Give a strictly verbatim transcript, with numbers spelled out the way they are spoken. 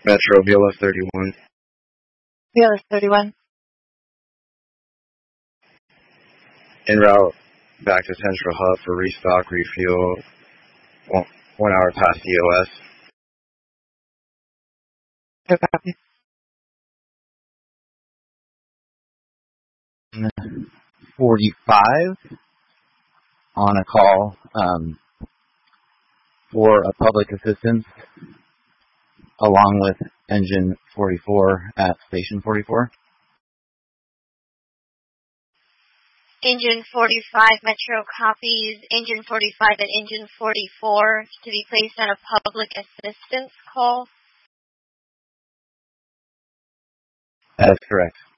Metro B L S thirty-one. B L S thirty-one. En route back to Central Hub for restock, refuel, one, one hour past E O S. Good copy. forty-five on a call um, for a public assistance along with engine forty-four at station forty-four. Engine forty-five, Metro copies Engine forty-five and Engine forty-four to be placed on a public assistance call. That is correct.